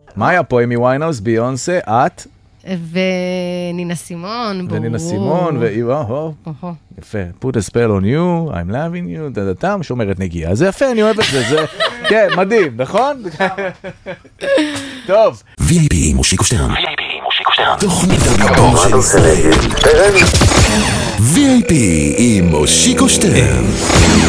מה היה פה? אמי ויינהאוס, ביונסה, את? ונינה סימון, ברור. ונינה סימון, יפה. Put a spell on you, I'm loving you, דדתם, שומרת נגיעה. זה יפה, אני אוהב את זה, זה, כן, מדהים, נכון? טוב. VIP עם מושיקו שטרן. תוכנית הבידור של ישראל. VIP עם מושיקו שטרן.